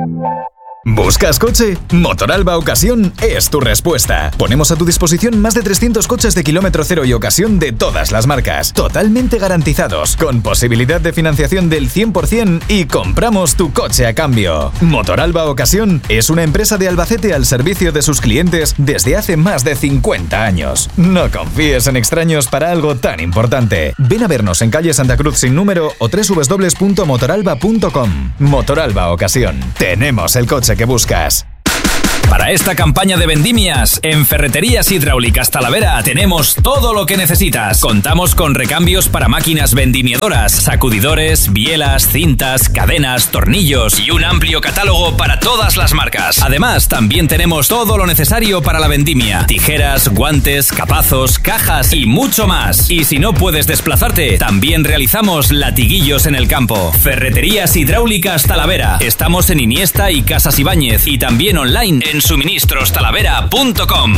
¿Buscas coche? Motoralba Ocasión es tu respuesta. Ponemos a tu disposición más de 300 coches de kilómetro cero y ocasión de todas las marcas, totalmente garantizados, con posibilidad de financiación del 100% y compramos tu coche a cambio. Motoralba Ocasión es una empresa de Albacete al servicio de sus clientes desde hace más de 50 años. No confíes en extraños para algo tan importante. Ven a vernos en calle Santa Cruz sin número o www.motoralba.com. Motoralba Ocasión. Tenemos el coche que buscas. Para esta campaña de vendimias, en Ferreterías Hidráulicas Talavera tenemos todo lo que necesitas. Contamos con recambios para máquinas vendimiadoras, sacudidores, bielas, cintas, cadenas, tornillos y un amplio catálogo para todas las marcas. Además, también tenemos todo lo necesario para la vendimia: tijeras, guantes, capazos, cajas y mucho más. Y si no puedes desplazarte, también realizamos latiguillos en el campo. Ferreterías Hidráulicas Talavera. Estamos en Iniesta y Casas Ibáñez y también online en suministrostalavera.com.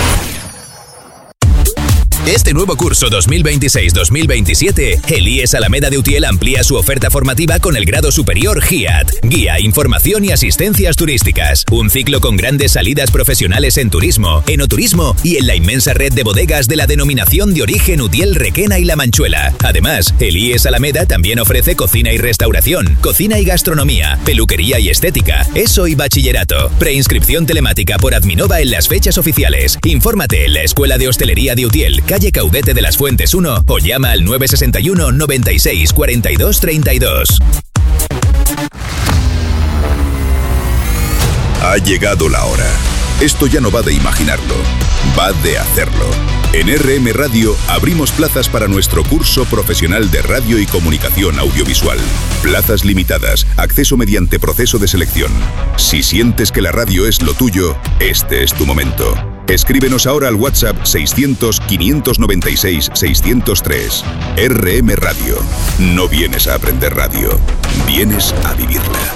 Este nuevo curso 2026-2027, el IES Alameda de Utiel amplía su oferta formativa con el grado superior GIAT, Guía, Información y Asistencias Turísticas. Un ciclo con grandes salidas profesionales en turismo, enoturismo y en la inmensa red de bodegas de la denominación de origen Utiel, Requena y La Manchuela. Además, el IES Alameda también ofrece cocina y restauración, cocina y gastronomía, peluquería y estética, ESO y bachillerato. Preinscripción telemática por Adminova en las fechas oficiales. Infórmate en la Escuela de Hostelería de Utiel, calle Caudete de las Fuentes 1 o llama al 961 96 42 32. Ha llegado la hora. Esto ya no va de imaginarlo, va de hacerlo. En RM Radio abrimos plazas para nuestro curso profesional de radio y comunicación audiovisual. Plazas limitadas, acceso mediante proceso de selección. Si sientes que la radio es lo tuyo, este es tu momento. Escríbenos ahora al WhatsApp 600-596-603. RM Radio. No vienes a aprender radio, vienes a vivirla.